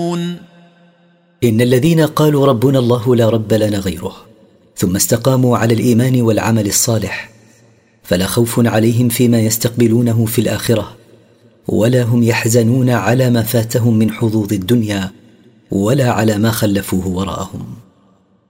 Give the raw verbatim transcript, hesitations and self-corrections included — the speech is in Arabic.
إن الذين قالوا ربنا الله لا رب لنا غيره ثم استقاموا على الإيمان والعمل الصالح فلا خوف عليهم فيما يستقبلونه في الآخرة ولا هم يحزنون على ما فاتهم من حظوظ الدنيا ولا على ما خلفوه وراءهم.